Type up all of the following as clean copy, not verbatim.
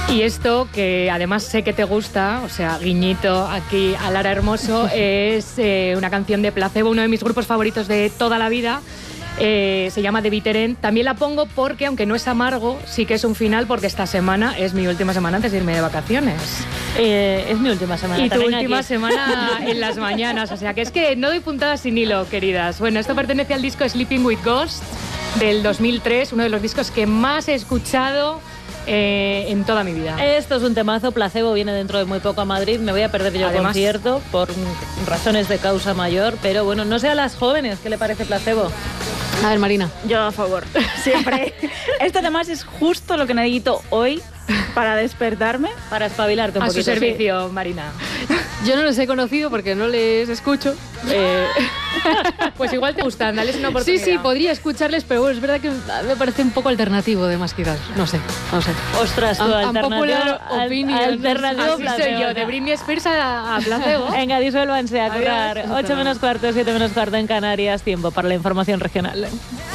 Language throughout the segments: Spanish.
Y esto, que además sé que te gusta, o sea, guiñito aquí a Lara Hermoso, es una canción de Placebo, uno de mis grupos favoritos de toda la vida. Se llama The Bitter End. También la pongo porque, aunque no es amargo, sí que es un final, porque esta semana es mi última semana antes de irme de vacaciones. Es mi última semana. Y tu última semana en las mañanas. O sea, que es que no doy puntadas sin hilo, queridas. Bueno, esto pertenece al disco Sleeping with Ghosts del 2003, uno de los discos que más he escuchado en toda mi vida. Esto es un temazo. Placebo viene dentro de muy poco a Madrid. Me voy a perder yo el concierto por razones de causa mayor, pero bueno, no sé a las jóvenes qué le parece Placebo. A ver, Marina. Yo a favor, siempre. Esto además es justo lo que necesito hoy para despertarme. Para espabilarte un poquito. A su servicio, sí. Marina. Yo no les he conocido porque no les escucho. Pues igual te gustan, dales una oportunidad. Sí, podría escucharles, pero bueno, es verdad que me parece un poco alternativo, además, quizás. No sé. Ostras, tu alternativa. Alternativo Así soy yo, de Britney Spears a Placebo. Venga, disuélvanse a currar. 8 menos cuarto, 7 menos cuarto en Canarias. Tiempo para la información regional.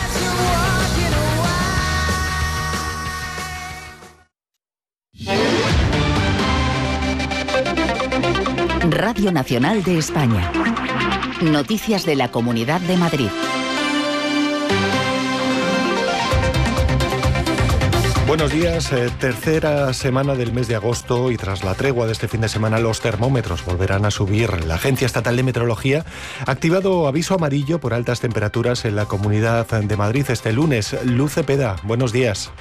Radio Nacional de España. Noticias de la Comunidad de Madrid. Buenos días, tercera semana del mes de agosto y tras la tregua de este fin de semana los termómetros volverán a subir. La Agencia Estatal de Meteorología ha activado aviso amarillo por altas temperaturas en la Comunidad de Madrid este lunes. Luz Cepeda, buenos días.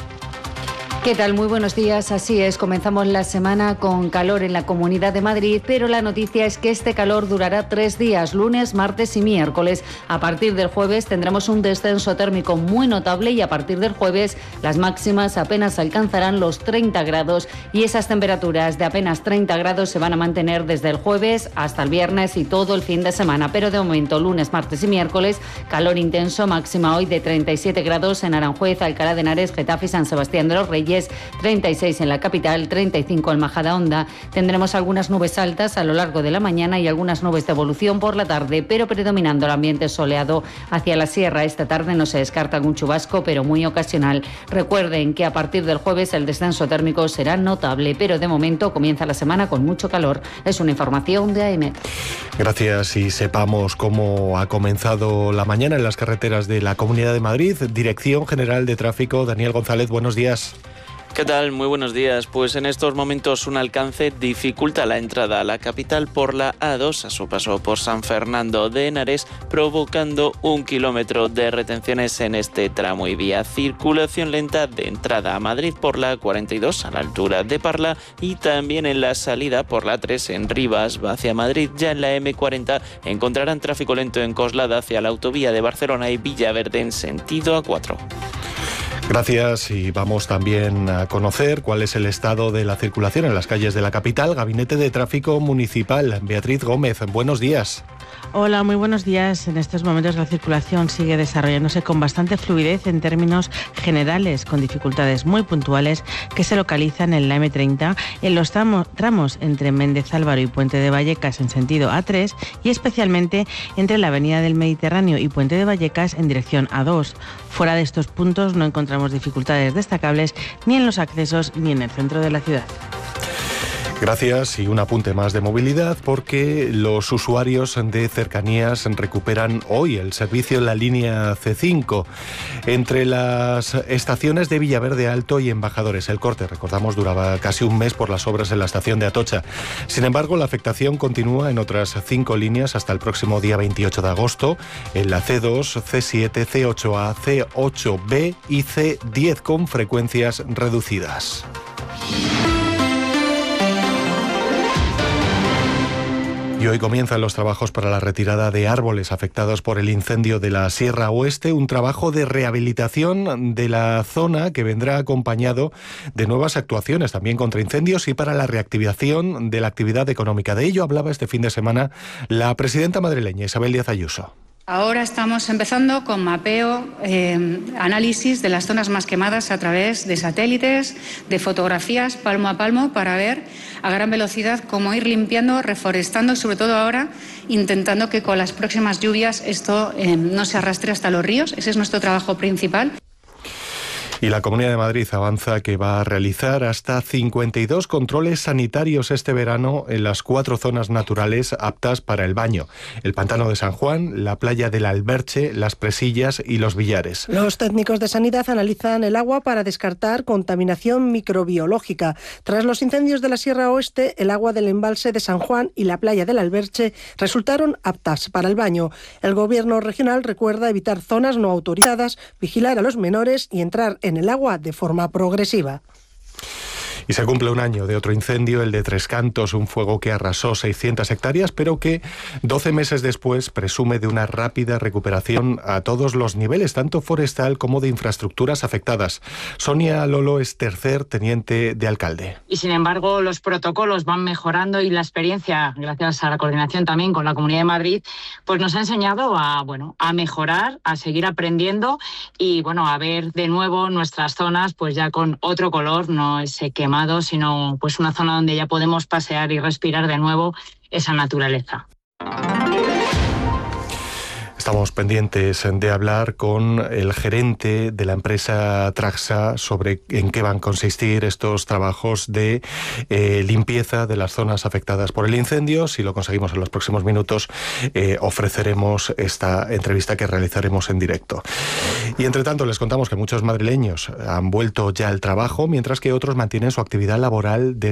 ¿Qué tal? Muy buenos días. Así es, comenzamos la semana con calor en la Comunidad de Madrid, pero la noticia es que este calor durará 3 días, lunes, martes y miércoles. A partir del jueves tendremos un descenso térmico muy notable y a partir del jueves las máximas apenas alcanzarán los 30 grados y esas temperaturas de apenas 30 grados se van a mantener desde el jueves hasta el viernes y todo el fin de semana. Pero de momento, lunes, martes y miércoles, calor intenso, máxima hoy de 37 grados en Aranjuez, Alcalá de Henares, Getafe y San Sebastián de los Reyes, 36 en la capital, 35 en Majadahonda. Tendremos algunas nubes altas a lo largo de la mañana y algunas nubes de evolución por la tarde, pero predominando el ambiente soleado hacia la sierra. Esta tarde no se descarta algún chubasco, pero muy ocasional. Recuerden que a partir del jueves el descenso térmico será notable, pero de momento comienza la semana con mucho calor. Es una información de AM. Gracias y sepamos cómo ha comenzado la mañana en las carreteras de la Comunidad de Madrid. Dirección General de Tráfico, Daniel González, buenos días. ¿Qué tal? Muy buenos días. Pues en estos momentos un alcance dificulta la entrada a la capital por la A2 a su paso por San Fernando de Henares, provocando 1 kilómetro de retenciones en este tramo y vía. Circulación lenta de entrada a Madrid por la 42 a la altura de Parla y también en la salida por la 3 en Rivas hacia Madrid. Ya en la M40 encontrarán tráfico lento en Coslada hacia la autovía de Barcelona y Villaverde en sentido A4. Gracias y vamos también a conocer cuál es el estado de la circulación en las calles de la capital. Gabinete de Tráfico Municipal, Beatriz Gómez, buenos días. Hola, muy buenos días. En estos momentos la circulación sigue desarrollándose con bastante fluidez en términos generales, con dificultades muy puntuales que se localizan en la M30, en los tramos entre Méndez Álvaro y Puente de Vallecas en sentido A3 y especialmente entre la Avenida del Mediterráneo y Puente de Vallecas en dirección A2. Fuera de estos puntos no encontramos dificultades destacables ni en los accesos ni en el centro de la ciudad. Gracias y un apunte más de movilidad porque los usuarios de cercanías recuperan hoy el servicio en la línea C5 entre las estaciones de Villaverde Alto y Embajadores. El corte, recordamos, duraba casi un mes por las obras en la estación de Atocha. Sin embargo, la afectación continúa en otras 5 líneas hasta el próximo día 28 de agosto en la C2, C7, C8A, C8B y C10 con frecuencias reducidas. Y hoy comienzan los trabajos para la retirada de árboles afectados por el incendio de la Sierra Oeste, un trabajo de rehabilitación de la zona que vendrá acompañado de nuevas actuaciones también contra incendios y para la reactivación de la actividad económica. De ello hablaba este fin de semana la presidenta madrileña Isabel Díaz Ayuso. Ahora estamos empezando con mapeo, análisis de las zonas más quemadas a través de satélites, de fotografías palmo a palmo para ver a gran velocidad cómo ir limpiando, reforestando y sobre todo ahora intentando que con las próximas lluvias esto no se arrastre hasta los ríos. Ese es nuestro trabajo principal. Y la Comunidad de Madrid avanza que va a realizar hasta 52 controles sanitarios este verano en las 4 zonas naturales aptas para el baño: el Pantano de San Juan, la playa del Alberche, Las Presillas y Los Villares. Los técnicos de sanidad analizan el agua para descartar contaminación microbiológica. Tras los incendios de la Sierra Oeste, el agua del embalse de San Juan y la playa del Alberche resultaron aptas para el baño. El Gobierno regional recuerda evitar zonas no autorizadas, vigilar a los menores y entrar en el agua de forma progresiva. Y se cumple un año de otro incendio, el de Tres Cantos, un fuego que arrasó 600 hectáreas, pero que 12 meses después presume de una rápida recuperación a todos los niveles, tanto forestal como de infraestructuras afectadas. Sonia Lolo es tercer teniente de alcalde. Y sin embargo, los protocolos van mejorando y la experiencia, gracias a la coordinación también con la Comunidad de Madrid, pues nos ha enseñado a mejorar, a seguir aprendiendo y a ver de nuevo nuestras zonas pues ya con otro color, no ese quemado, sino pues una zona donde ya podemos pasear y respirar de nuevo esa naturaleza. Estamos pendientes de hablar con el gerente de la empresa Traxa sobre en qué van a consistir estos trabajos de limpieza de las zonas afectadas por el incendio. Si lo conseguimos en los próximos minutos, ofreceremos esta entrevista que realizaremos en directo. Y entre tanto, les contamos que muchos madrileños han vuelto ya al trabajo, mientras que otros mantienen su actividad laboral desde